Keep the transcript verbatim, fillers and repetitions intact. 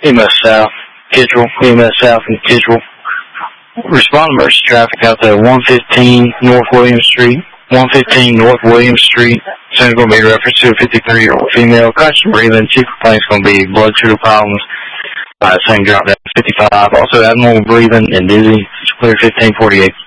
E M S South, Kittrell, E M S South and Kittrell. Respond to emergency traffic out there, one fifteen North William Street, one fifteen North William Street. Soon going to be reference to a fifty-three-year-old female. Constant breathing. Chief complaint's going to be blood sugar problems. Uh, same drop down fifty-five. Also abnormal breathing and dizzy. It's clear fifteen forty-eight.